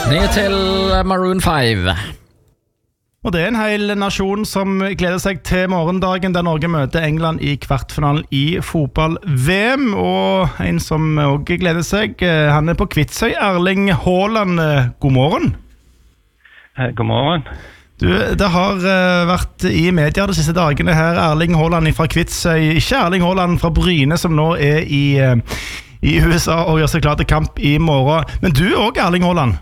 Ned til Maroon 5. Og det en hel nasjon som gleder seg til morgendagen der Norge møter England i kvartfinalen i fotball-VM. Og en som også gleder seg, han på Kvitsøy, Erling Haaland. God morgen. God morgen. Du, det har vært i media de siste dagene her, Erling Haaland fra Kvitsøy. Ikke Erling Haaland fra Bryne som nå i USA og gjør seg klar til kamp i morgen. Men du også, Erling Haaland.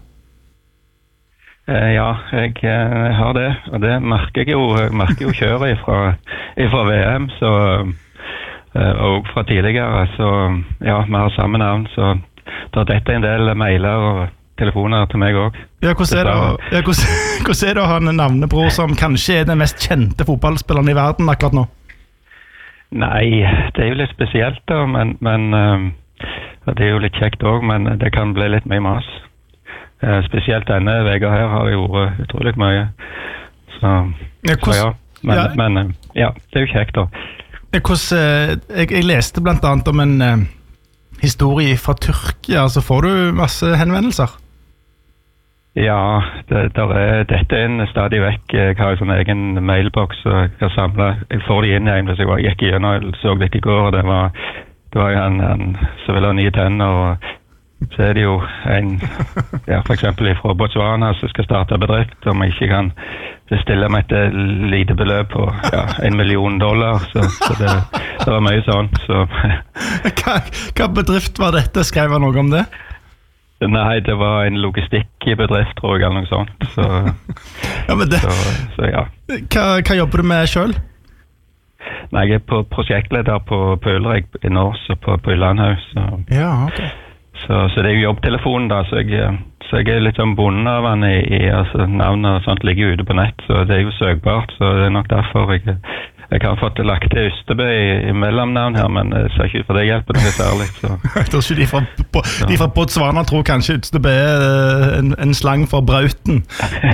Ja, jeg har det, og det merker jeg jo kjøret fra VM, så, og fra tidligere, så ja, vi har samme navn, så da dette en del mailer og telefoner til meg også. Ja, hvordan er det å ha en navnebror som kanskje er den mest kjente fotballspilleren i verden akkurat nå? Nei, det er jo litt spesielt da, men det er jo litt kjekt også, men det kan bli litt mye mas. Spesielt denne vega her har jeg gjort utrolig mye. Så ja. Men ja, det er jo kjekt da. Jeg leste blant annet om en historie fra Tyrkia, så får du masse henvendelser? Ja, dette er en stadig vekk. Jeg har en sånn egen mailboks, og jeg får de inn igjen hvis jeg gikk igjennom og så dette i går, og det var jo han så vil ha nye tenner, og så er det jo en, ja, for eksempel fra Botswana som skal starte bedrift, om jeg ikke kan bestille meg et lite beløp på $1 million, så det var mye sånn. Så. Hva bedrift var dette? Skrev han noe om det? Nei, det var en logistikkbedrift, tror jeg, eller noe sånt. Så, ja, men det, så ja. Hva jobber du med selv? Nei, jeg er på prosjektleder på Ølreg i Nors og på Yllandhaug. Ja, ok. Så det er jo jobbtelefonen da, så jeg er litt sånn bonden av han altså navnet og sånt ligger ute på nett, så det er jo søkbart, så det er nok derfor jeg har fått lagt til Ystebø i mellomnavn her, men jeg ser ikke for det hjelper noe særlig. Så. Jeg tror ikke de fra Botswana tror kanskje Ystebø er en slang for Brauten.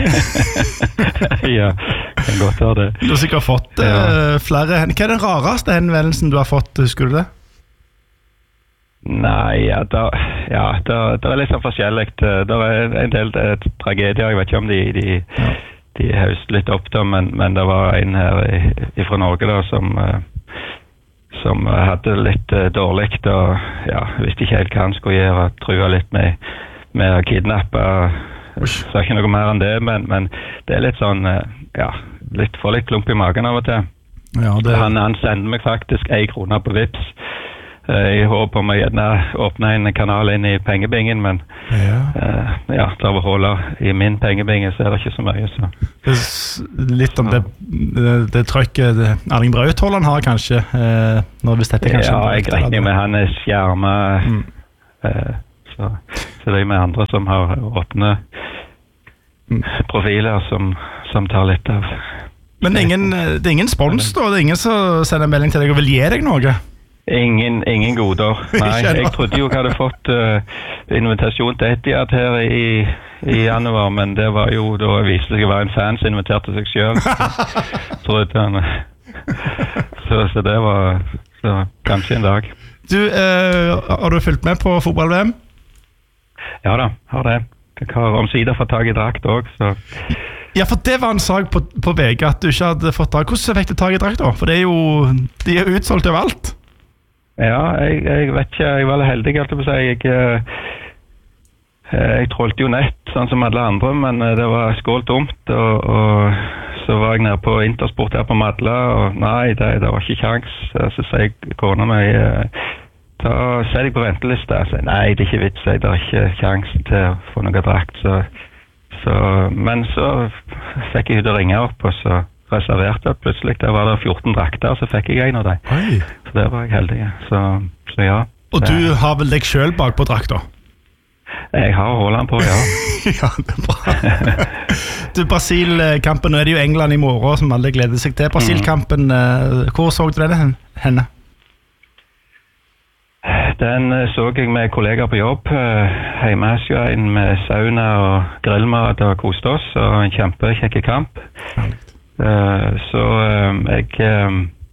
Ja, kan godt være det. Du har sikkert fått flere. Hva er den rareste henvendelsen du har fått, husker du det? Nei, det er litt sånn forskjellig. Det er en del tragedier, jeg vet ikke om de høst litt opp da, men det var en her fra Norge da, som hadde litt dårlig, og visste ikke helt hva han skulle gjøre, og trua litt med å kidnappe. Så ikke noe mer enn det, men det er litt sånn, får litt klump i magen av og til. Ja, han sender meg faktisk 1 krone på Vips. Jeg håper om å gjerne åpne en kanal inn i pengebingen, men der var hålet i min pengebinge, så er det ikke så mye. Så. Litt om det trøkket Erling Braut Haaland har kanskje, hvis dette kanskje... Ja, jeg regner med han er skjermet, så det er med andre som har åpne profiler som tar litt av... Men det er ingen spons da? Det er ingen som sender melding til deg og vil gi deg noe? Ingen goder. Nei, jeg trodde jo jeg hadde fått invitasjon til Etihad her i januar, men det var jo, da viste det seg å være en fan som inviterte seg selv. Trodde han. Så det var kanskje en dag. Du, har du fulgt med på fotball-VM? Ja da, har det. Jeg har omsider fått tag i drakt også, så... Ja, for det var en sak på VG at du ikke hadde fått tag. Hvordan fikk du tag i drakt da? For de er utsolgt overalt. Ja, jeg vet ikke, jeg var heldig, alt jeg på å si. Jeg trålte jo nett, sånn som alle andre, men det var skåltomt, og så var jeg nede på Intersport her på Madla, og nei, det var ikke kjangs. Så sier jeg kona meg, da ser jeg på ventelista, og sier, nei, det er ikke vits, det er ikke kjangs til å få noe drakt, men så fikk jeg ut å ringe opp, og så reserverte plutselig. Der var det 14 drakter, så fikk jeg en av dem. Oi. Så det var jeg heldig. Så ja. Og du har vel deg selv bak på drakta? Jeg har Haaland på, ja. Ja, det er bra. Du, Brasil-kampen, nå er det jo England i morgen som alle gleder seg til. Brasil-kampen, hvor så du den henne? Den så jeg med kollegaer på jobb, hjemme med sauna og grillmat og koste oss, og en kjempekjekke kamp. Så jeg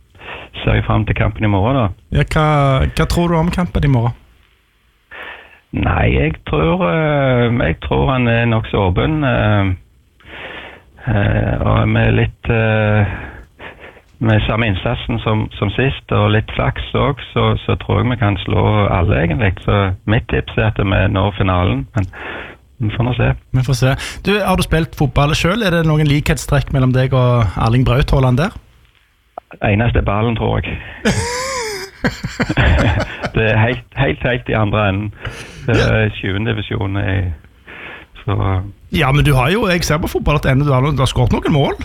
ser frem til kampen i morgen da. Ja, hva tror du om kampen i morgen? Nei, jeg tror han nok så åpen. Og med litt med samme innsatsen som sist, og litt flaks også, så tror jeg vi kan slå alle egentlig. Så mitt tips at vi når finalen, men vi får nå se. Vi får se. Har du spilt fotball selv? Det noen likhetstrekk mellom deg og Erling Braut Haaland der? Eneste ballen, tror jeg. Det helt i andre enden. Det 7. divisjon. Så... Ja, men du har jo, jeg ser på fotball at du har skåret noen mål.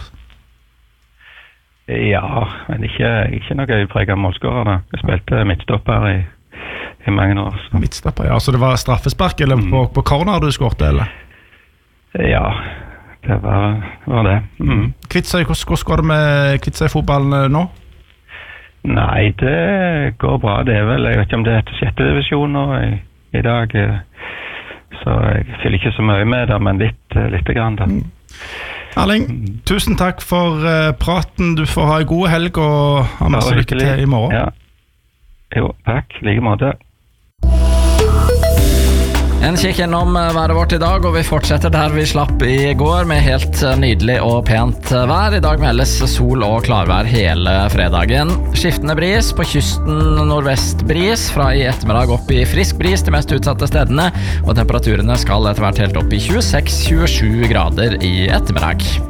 Ja, men ikke noe utpreget målskårer da. Jeg spilte midtstopper i mange år. Så. Midtstopper, ja. Så det var straffespark eller på corner du skårte, eller? Ja, det var det. Kvitsøy, hvordan går det med Kvitsøy-fotballen nå? Nei, det går bra. Det vel, jeg vet ikke om det heter 6. divisjon nå i dag. Så jeg føler ikke så mye med det, men litt grann da. Erling, tusen takk for praten. Du får ha en god helg og ha masse lykke til i morgen. Ja. Jo, takk. Like måte. En kikk innom været vårt i dag, og vi fortsetter der vi slapp i går med helt nydelig og pent vær. I dag meldes sol og klarvær hele fredagen. Skiftende bris på kysten, nordvest bris, fra i ettermiddag opp i frisk bris de mest utsatte stedene, og temperaturene skal etter hvert helt opp i 26-27 grader i ettermiddag.